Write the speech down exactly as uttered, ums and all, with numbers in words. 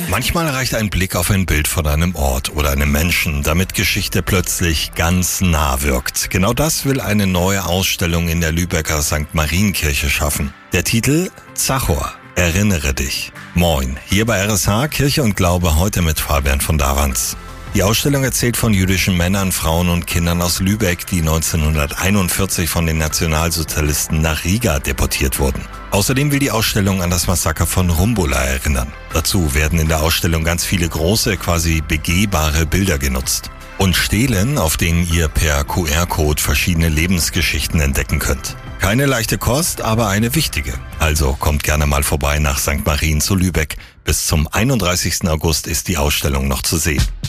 Manchmal reicht ein Blick auf ein Bild von einem Ort oder einem Menschen, damit Geschichte plötzlich ganz nah wirkt. Genau das will eine neue Ausstellung in der Lübecker Sankt Marienkirche schaffen. Der Titel Zachor. Erinnere dich. Moin, hier bei R S H Kirche und Glaube, heute mit Fabian von Davanz. Die Ausstellung erzählt von jüdischen Männern, Frauen und Kindern aus Lübeck, die neunzehnhunderteinundvierzig von den Nationalsozialisten nach Riga deportiert wurden. Außerdem will die Ausstellung an das Massaker von Rumbula erinnern. Dazu werden in der Ausstellung ganz viele große, quasi begehbare Bilder genutzt. Und Stelen, auf denen ihr per Q R-Code verschiedene Lebensgeschichten entdecken könnt. Keine leichte Kost, aber eine wichtige. Also kommt gerne mal vorbei nach Sankt Marien zu Lübeck. Bis zum einunddreißigsten August ist die Ausstellung noch zu sehen.